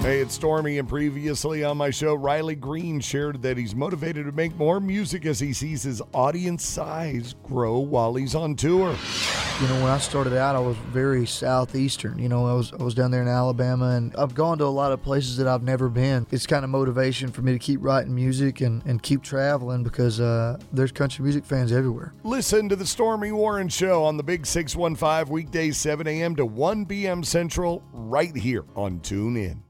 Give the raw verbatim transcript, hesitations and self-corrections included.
Hey, it's Stormy, and previously on my show, Riley Green shared that he's motivated to make more music as he sees his audience size grow while he's on tour. You know, when I started out, I was very southeastern. You know, I was I was down there in Alabama, and I've gone to a lot of places that I've never been. It's kind of motivation for me to keep writing music and, and keep traveling because uh, there's country music fans everywhere. Listen to the Stormy Warren Show on the Big six one five, weekdays seven a.m. to one p.m. Central, right here on TuneIn.